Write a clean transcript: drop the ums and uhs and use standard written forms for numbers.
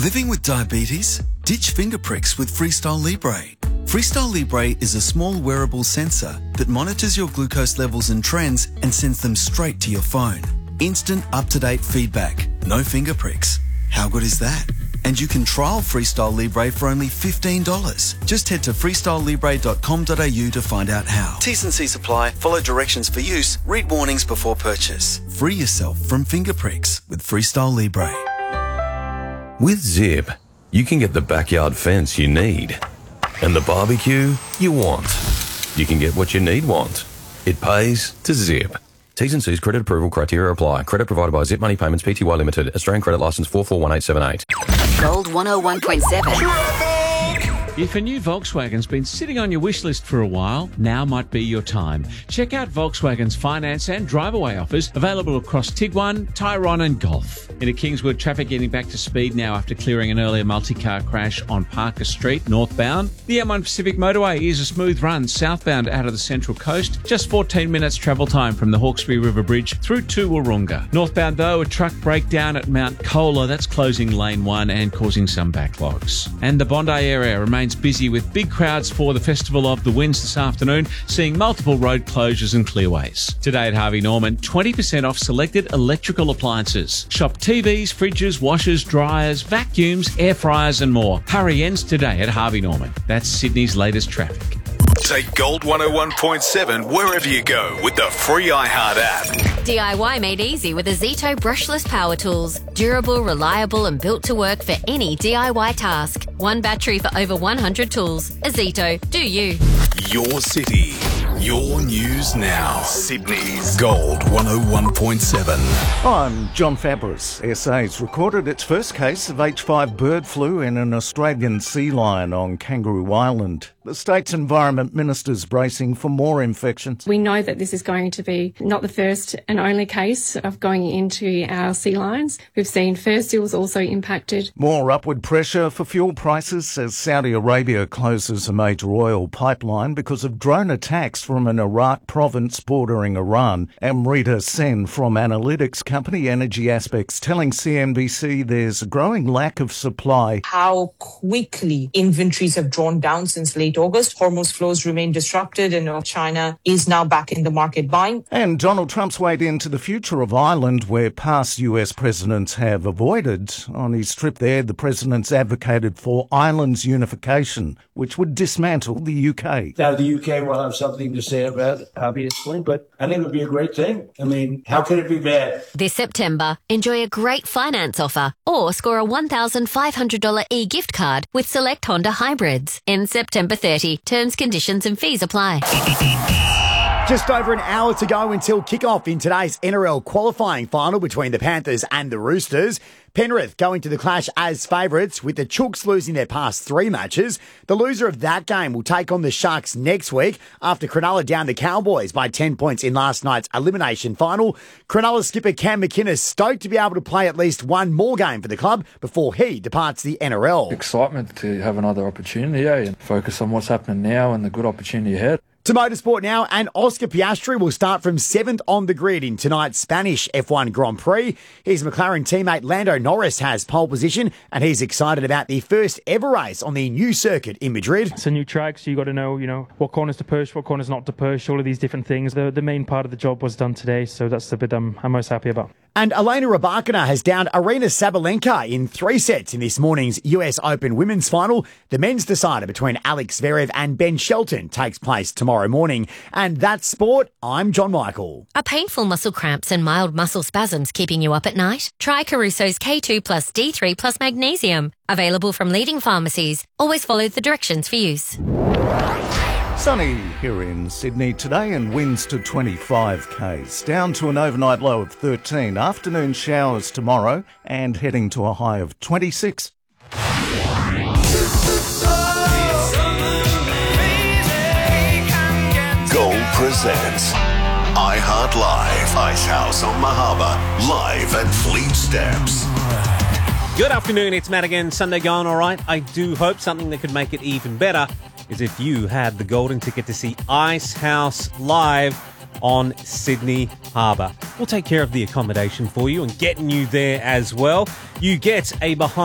Living with diabetes? Ditch finger pricks with Freestyle Libre. Freestyle Libre is a small wearable sensor that monitors your glucose levels and trends and sends them straight to your phone. Instant up-to-date feedback. No finger pricks. How good is that? And you can trial Freestyle Libre for only $15. Just head to freestylelibre.com.au to find out how. T's and C's apply. Follow directions for use. Read warnings before purchase. Free yourself from finger pricks with Freestyle Libre. With Zip, you can get the backyard fence you need and the barbecue you want. You can get what you want. It pays to Zip. T's and C's credit approval criteria apply. Credit provided by Zip Money Payments Pty Limited. Australian credit licence 441878. Gold 101.7. If a new Volkswagen's been sitting on your wish list for a while, now might be your time. Check out Volkswagen's finance and drive-away offers available across Tiguan, Tyrone and Golf. Into Kingswood, traffic getting back to speed now after clearing an earlier multi-car crash on Parker Street, northbound. The M1 Pacific Motorway is a smooth run southbound out of the Central Coast. Just 14 minutes travel time from the Hawkesbury River Bridge through to Wahroonga. Northbound, though, a truck breakdown at Mount Colah. That's closing lane 1 and causing some backlogs. And the Bondi area remains busy with big crowds for the Festival of the Winds this afternoon, seeing multiple road closures and clearways. Today at Harvey Norman, 20% off selected electrical appliances. Shop TVs, fridges, washers, dryers, vacuums, air fryers and more. Hurry ends today at Harvey Norman. That's Sydney's latest traffic. Take Gold 101.7 wherever you go with the free iHeart app. DIY made easy with Azito brushless power tools. Durable, reliable and built to work for any DIY task. One battery for over 100 tools. Azito, do you. Your city, your news now. Sydney's Gold 101.7. I'm John Fabris. SA's recorded its first case of H5 bird flu in an Australian sea lion on Kangaroo Island. The state's environment minister's bracing for more infections. We know that this is going to be not the first and only case of going into our sea lions. We've seen fur seals also impacted. More upward pressure for fuel prices as Saudi Arabia closes a major oil pipeline because of drone attacks from an Iraq province bordering Iran. Amrita Sen from analytics company Energy Aspects telling CNBC there's a growing lack of supply. How quickly inventories have drawn down since late August. Hormuz flows remain disrupted and China is now back in the market buying. And Donald Trump's weighed into the future of Ireland, where past US presidents have avoided. On his trip there, the president's advocated for Ireland's unification, which would dismantle the UK. Now, the UK will have something to say about it, obviously, but I think it would be a great thing. I mean, how could it be bad? This September, enjoy a great finance offer or score a $1,500 e-gift card with select Honda hybrids. In September 30, terms, conditions and fees apply. Just over an hour to go until kick-off in today's NRL qualifying final between the Panthers and the Roosters. Penrith going to the clash as favourites, with the Chooks losing their past 3 matches. The loser of that game will take on the Sharks next week after Cronulla downed the Cowboys by 10 points in last night's elimination final. Cronulla skipper Cam McInnes stoked to be able to play at least one more game for the club before he departs the NRL. Excitement to have another opportunity, and focus on what's happening now and the good opportunity ahead. To motorsport now, and Oscar Piastri will start from 7th on the grid in tonight's Spanish F1 Grand Prix. His McLaren teammate Lando Norris has pole position, and he's excited about the first ever race on the new circuit in Madrid. It's a new track, so you got to know, what corners to push, what corners not to push, all of these different things. The main part of the job was done today, so that's the bit I'm most happy about. And Elena Rybakina has downed Arina Sabalenka in 3 sets in this morning's US Open women's final. The men's decider between Alex Zverev and Ben Shelton takes place tomorrow morning. And that's sport. I'm John Michael. Are painful muscle cramps and mild muscle spasms keeping you up at night? Try Caruso's K2 plus D3 plus magnesium. Available from leading pharmacies. Always follow the directions for use. Sunny here in Sydney today and winds to 25 k's. Down to an overnight low of 13. Afternoon showers tomorrow and heading to a high of 26. Gold presents iHeart Live. Ice House on Mahaba. Live at Fleet Steps. Good afternoon, it's Matt again. Sunday going all right? I do hope something that could make it even better is if you had the golden ticket to see Ice House live on Sydney Harbour. We'll take care of the accommodation for you and getting you there as well. You get a behind